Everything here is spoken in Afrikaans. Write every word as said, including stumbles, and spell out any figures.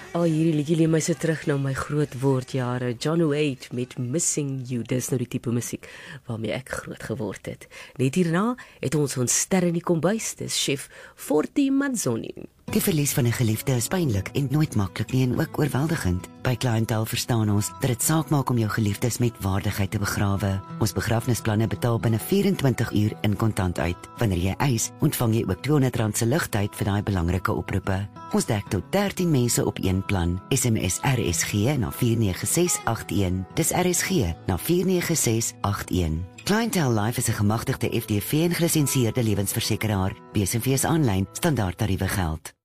Al hierdie liedjie leer my so terug na my groot wordjare. John Waite met Missing You. Dis nou die tipe musiek waarmee ek groot geword het. Net hierna het ons ons ster in die kombuis. Dis chef Forty Mazzoni. Die verlies van 'n geliefde is pynlik en nooit maklik nie en ook oorweldigend. By Clientele verstaan ons dat dit saak maak om jou geliefdes met waardigheid te begrawe. Ons begrafnisplanne betaal binne vyf-en-twintig uur in kontant uit. Wanneer jy eis, ontvang jy ook tweehonderd rand se ligtyd vir daai belangrike oproepe. Ons dek tot dertien mense op een plan. S M S R S G na vier nege ses agt een. Dis R S G na vier nege ses agt een. Clientele Life is 'n gemagtigde F D V en gelisensieerde lewensversekeraar. B S V is aanlyn, standaard tariewe geld.